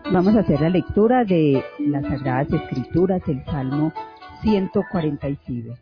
Vamos a hacer la lectura de las Sagradas Escrituras, el Salmo 147.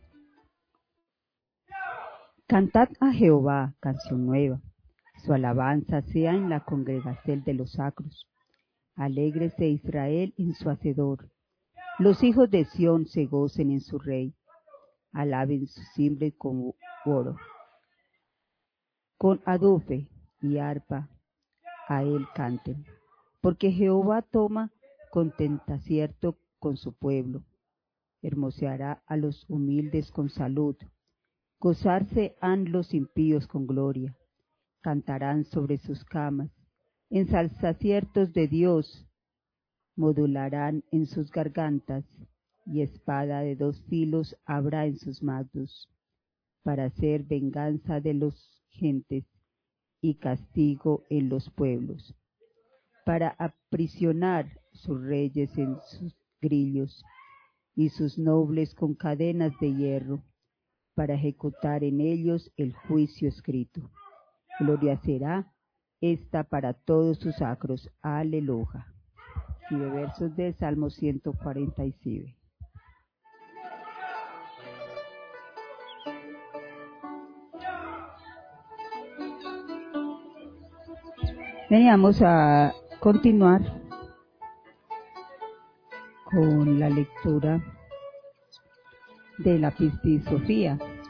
Cantad a Jehová canción nueva, su alabanza sea en la congregación de los sacros. Alégrese Israel en su Hacedor, los hijos de Sión se gocen en su Rey. Alaben su timbre con oro, con adufe y arpa a él canten, porque Jehová toma contentacierto con su pueblo, hermoseará a los humildes con salud, gozarse han los impíos con gloria, cantarán sobre sus camas, ensalzaciertos de Dios, modularán en sus gargantas, y espada de 2 filos habrá en sus magnos, para hacer venganza de los gentes y castigo en los pueblos, para aprisionar sus reyes en sus grillos y sus nobles con cadenas de hierro, para ejecutar en ellos el juicio escrito. Gloria será esta para todos sus sacros. Aleluya. Y de versos del Salmo 147. Veníamos a continuar con la lectura de la Pistis Sofía,